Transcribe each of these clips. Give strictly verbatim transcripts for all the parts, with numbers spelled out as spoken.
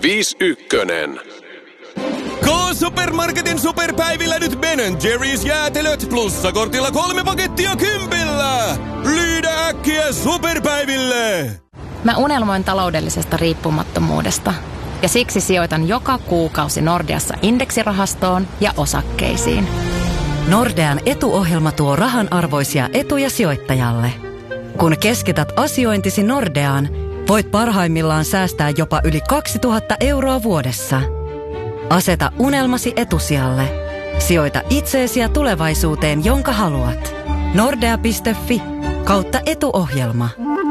viisi yksi. K-Supermarketin superpäivillä nyt Ben and Jerry's jäätelöt plussakortilla kolme pakettia kympillä. Lyydä äkkiä superpäiville. Mä unelmoin taloudellisesta riippumattomuudesta ja siksi sijoitan joka kuukausi Nordeassa indeksirahastoon ja osakkeisiin. Nordean etuohjelma tuo rahan arvoisia etuja sijoittajalle. Kun keskität asiointisi Nordeaan, voit parhaimmillaan säästää jopa yli kaksituhatta euroa vuodessa. Aseta unelmasi etusijalle. Sijoita itseesi ja tulevaisuuteen, jonka haluat. Nordea piste fi kautta etuohjelma.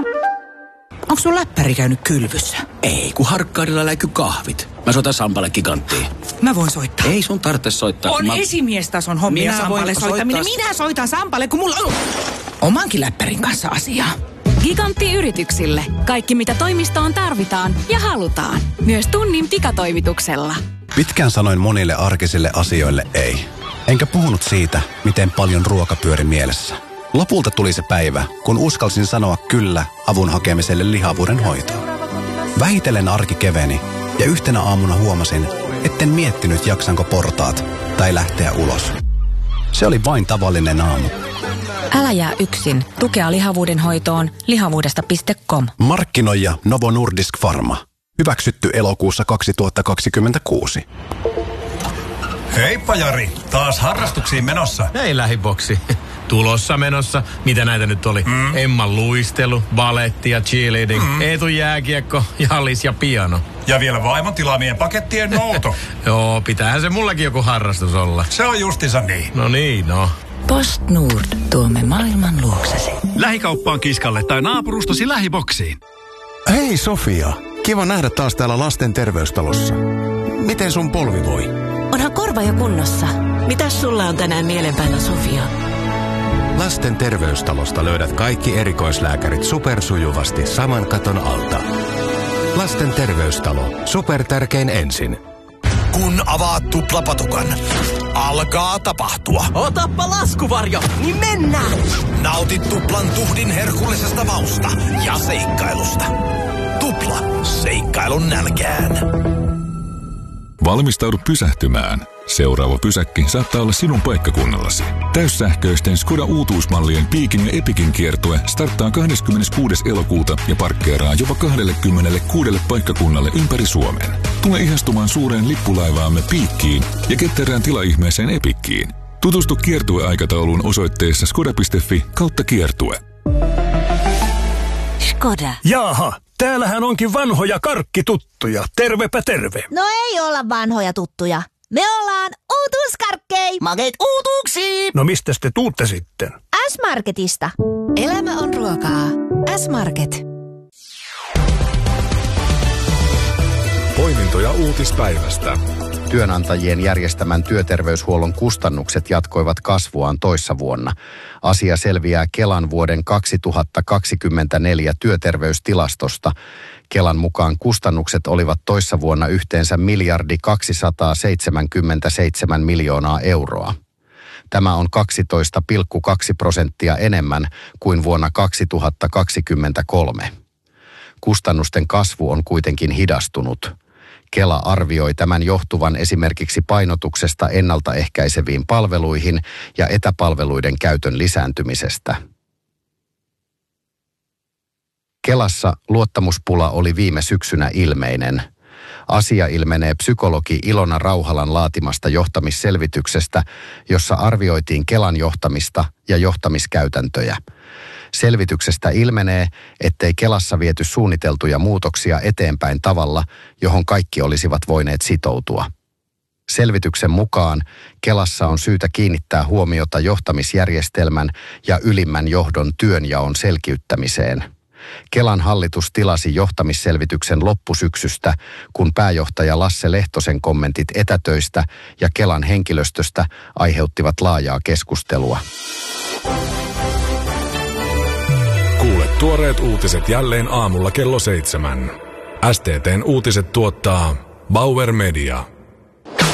Onko sun läppäri käynyt kylvyssä? Ei, kun Harkkaudella läiky kahvit. Mä soitan Sampalle Giganttiin. Mä voin soittaa. Ei sun tarvitse soittaa. On mä... esimiestason hommia Minä Sampalle soittaminen. soittaa... Minä soitan Sampalle, kun mulla on omankin läppärin kanssa asiaa. Gigantti yrityksille. Kaikki mitä toimistoon tarvitaan ja halutaan. Myös tunnin pikatoimituksella. Pitkään sanoin monille arkisille asioille ei. Enkä puhunut siitä, miten paljon ruoka pyöri mielessä. Lopulta tuli se päivä, kun uskalsin sanoa kyllä avun hakemiselle lihavuuden hoitoon. Vähitellen arki keveni ja yhtenä aamuna huomasin, etten miettinyt jaksanko portaat tai lähteä ulos. Se oli vain tavallinen aamu. Älä jää yksin. Tukea lihavuuden hoitoon lihavuudesta piste com. Markkinoija Novo Nordisk Pharma. Hyväksytty elokuussa kaksituhattakaksikymmentäkuusi. Heippa Jari, taas harrastuksiin menossa. Hei lähiboksi. Tulossa menossa. Mitä näitä nyt oli? Mm. Emman luistelu, baletti ja cheerleading, mm. Eetu jääkiekko, jallis ja piano. Ja vielä vaimon tilaamien pakettien nouto. Joo, pitäähän se mullakin joku harrastus olla. Se on justiinsa niin. No niin, no. Post Nord tuomme maailman luoksesi. Lähikauppaan kiskalle tai naapurustasi lähiboksiin. Hei Sofia, kiva nähdä taas täällä lasten terveystalossa. Miten sun polvi voi? Onhan korva jo kunnossa. Mitäs sulla on tänään mielen päällä, Sofia? Lasten terveystalosta löydät kaikki erikoislääkärit supersujuvasti saman katon alta. Lasten terveystalo. Supertärkein ensin. Kun avaat tuplapatukan, alkaa tapahtua. Otappa laskuvarjo, niin mennään! Nautit tuplan tuhdin herkullisesta mausta ja seikkailusta. Tupla, seikkailun nälkään. Valmistaudu pysähtymään. Seuraava pysäkki saattaa olla sinun paikkakunnallasi. Täyssähköisten Skoda uutuusmallien Piikin ja Epikin kiertue starttaa kahdeskymmeneskuudes elokuuta ja parkkeeraa jopa kaksikymmentäkuusi paikkakunnalle ympäri Suomen. Tule ihastumaan suureen lippulaivaamme Piikkiin ja ketterään tilaihmeeseen Epikkiin. Tutustu kiertueaikatauluun osoitteessa skoda piste fi kautta kiertue. Skoda. Jaaha, täällähän onkin vanhoja karkkituttuja. Tervepä terve. No ei olla vanhoja tuttuja. Me ollaan uutuuskarkkei. Makeet uutuuksiin. No mistäs te tuutte sitten? S-Marketista. Elämä on ruokaa. S-Market. Poimintoja uutispäivästä. Työnantajien järjestämän työterveyshuollon kustannukset jatkoivat kasvuaan toissa vuonna. Asia selviää Kelan vuoden kaksituhattakaksikymmentäneljä työterveystilastosta. Kelan mukaan kustannukset olivat toissa vuonna yhteensä miljardi kaksisataaseitsemänkymmentäseitsemän miljoonaa euroa. Tämä on kaksitoista pilkku kaksi prosenttia enemmän kuin vuonna kaksituhattakaksikymmentäkolme. Kustannusten kasvu on kuitenkin hidastunut. Kela arvioi tämän johtuvan esimerkiksi painotuksesta ennaltaehkäiseviin palveluihin ja etäpalveluiden käytön lisääntymisestä. Kelassa luottamuspula oli viime syksynä ilmeinen. Asia ilmenee psykologi Ilona Rauhalan laatimasta johtamisselvityksestä, jossa arvioitiin Kelan johtamista ja johtamiskäytäntöjä. Selvityksestä ilmenee, ettei Kelassa viety suunniteltuja muutoksia eteenpäin tavalla, johon kaikki olisivat voineet sitoutua. Selvityksen mukaan Kelassa on syytä kiinnittää huomiota johtamisjärjestelmän ja ylimmän johdon työnjaon selkiyttämiseen. Kelan hallitus tilasi johtamisselvityksen loppusyksystä, kun pääjohtaja Lasse Lehtosen kommentit etätöistä ja Kelan henkilöstöstä aiheuttivat laajaa keskustelua. Kuule tuoreet uutiset jälleen aamulla kello seitsemän. S T T:n uutiset tuottaa Bauer Media.